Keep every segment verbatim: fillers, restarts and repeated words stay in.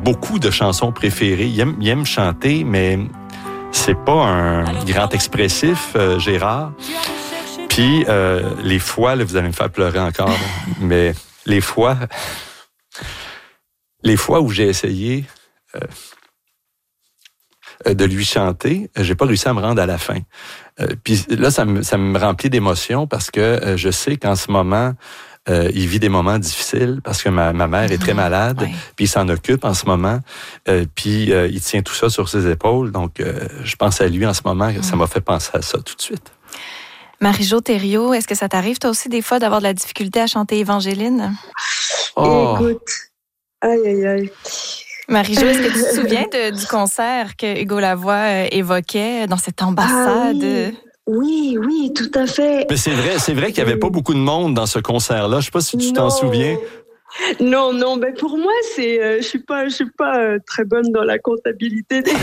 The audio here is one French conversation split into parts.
beaucoup de chansons préférées. Il aime, il aime chanter, mais c'est pas un grand expressif, euh, Gérard. Puis, euh, les fois, là, vous allez me faire pleurer encore, mais les fois, les fois où j'ai essayé euh, de lui chanter, j'ai pas réussi à me rendre à la fin. Euh, puis là, ça me, ça me remplit d'émotion parce que euh, je sais qu'en ce moment, euh, il vit des moments difficiles parce que ma, ma mère est très malade, oui. Puis il s'en occupe en ce moment, euh, puis euh, il tient tout ça sur ses épaules. Donc, euh, je pense à lui en ce moment, mm. Ça m'a fait penser à ça tout de suite. Marie-Jo Thériault, est-ce que ça t'arrive toi aussi des fois d'avoir de la difficulté à chanter Évangéline? Oh. Écoute, aïe, aïe, aïe. Marie-Jo, est-ce que tu te souviens de, du concert que Hugo Lavoie euh, évoquait dans cette ambassade? Ah, oui. Oui, oui, tout à fait. Mais c'est vrai, c'est vrai qu'il n'y avait pas beaucoup de monde dans ce concert-là. Je ne sais pas si tu non. t'en souviens. Non, non, ben pour moi, c'est, euh, je suis pas, je suis pas euh, très bonne dans la comptabilité. Des...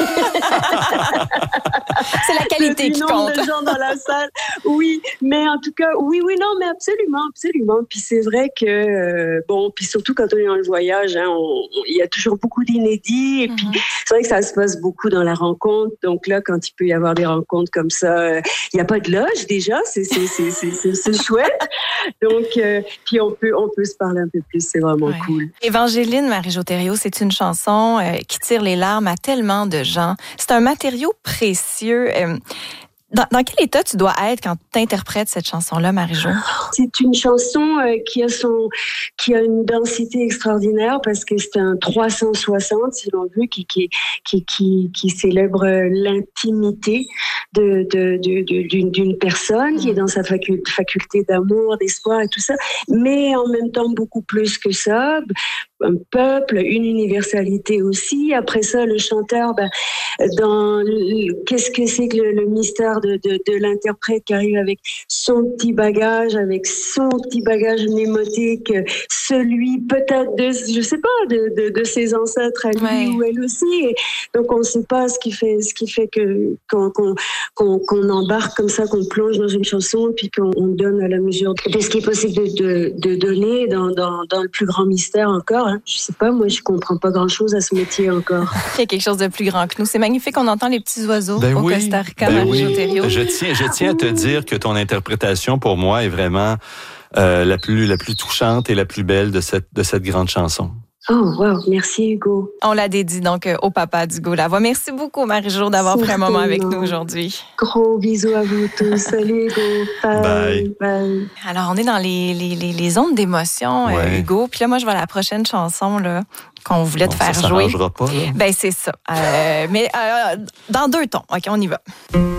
c'est la qualité qui compte. De gens dans la salle, oui, mais en tout cas, oui, oui, non, mais absolument, absolument. Puis c'est vrai que euh, bon, puis surtout quand on est dans le voyage, hein, il y a toujours beaucoup d'inédits, et mm-hmm. puis c'est vrai que ça se passe beaucoup dans la rencontre. Donc là, quand il peut y avoir des rencontres comme ça, il euh, n'y a pas de loge déjà, c'est c'est c'est c'est, c'est, c'est chouette. Donc euh, puis on peut on peut se parler un peu plus, c'est vraiment ouais. cool. Évangéline, Marie-Jo Thériault, c'est une chanson euh, qui tire les larmes à tellement de gens. C'est un matériau précieux. Euh, dans, dans quel état tu dois être quand tu interprètes cette chanson-là, Marie-Jo? C'est une chanson euh, qui a son, qui a une densité extraordinaire parce que c'est un trois cent soixante, si l'on veut, qui qui qui qui, qui célèbre l'intimité de, de, de, de d'une, d'une personne mmh. qui est dans sa faculté, faculté d'amour, d'espoir et tout ça, mais en même temps beaucoup plus que ça. Un peuple, une universalité aussi. Après ça, le chanteur, ben, dans le, qu'est-ce que c'est que le, le mystère de, de, de l'interprète qui arrive avec son petit bagage, avec son petit bagage mnémotique, celui peut-être de, je sais pas, de, de, de ses ancêtres à lui ouais. ou elle aussi. Et donc on ne sait pas ce qui fait, ce qui fait que qu'on, qu'on, qu'on, qu'on embarque comme ça, qu'on plonge dans une chanson, puis qu'on on donne à la mesure de ce qui est possible de, de, de donner dans, dans, dans le plus grand mystère encore. Hein. Je sais pas, moi je comprends pas grand-chose à ce métier encore. Il y a quelque chose de plus grand que nous. C'est magnifique, on entend les petits oiseaux ben au oui, Costa Rica, ben Marie-Jo oui. Thériault. Je tiens, je tiens à te dire que ton interprétation pour moi est vraiment euh, la plus la plus touchante et la plus belle de cette de cette grande chanson. Oh, wow, merci Hugo. On l'a dédié donc au papa d'Hugo Lavoie. Merci beaucoup Marie-Jo d'avoir pris un moment avec nous aujourd'hui. Gros bisous à vous tous. Salut Hugo. Bye. Bye. Bye. Alors, on est dans les, les, les, les zones d'émotion, ouais. euh, Hugo. Puis là, moi, je vois la prochaine chanson là, qu'on voulait bon, te faire ça jouer. Ça pas, là. Ben, c'est ça. Euh, mais euh, dans deux tons. OK, on y va.